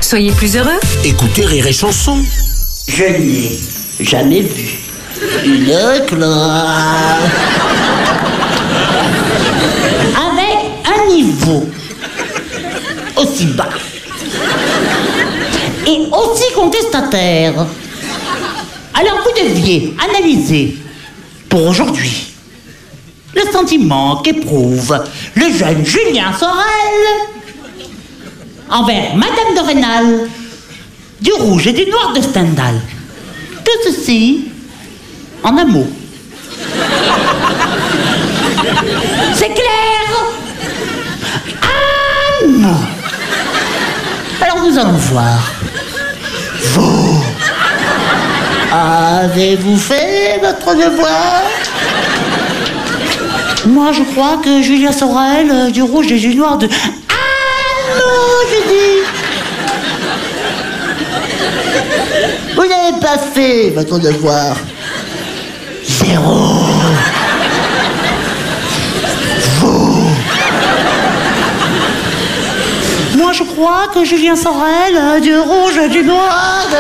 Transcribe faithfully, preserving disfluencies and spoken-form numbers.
Soyez plus heureux. Écoutez Rire et Chanson. Je n'ai jamais vu une classe avec un niveau aussi bas et aussi contestataire. Alors vous deviez analyser pour aujourd'hui le sentiment qu'éprouve le jeune Julien Sorel envers Madame de Rênal, du rouge et du noir de Stendhal. Tout ceci en un mot. C'est clair? Ah non. Alors nous allons voir. Vous, avez-vous fait votre devoir? Moi je crois que Julien Sorel, euh, du rouge et du noir de... Ah non, je dis. Vous n'avez pas fait votre devoir. Zéro. Vous. Moi je crois que Julien Sorel, euh, du rouge et du noir de...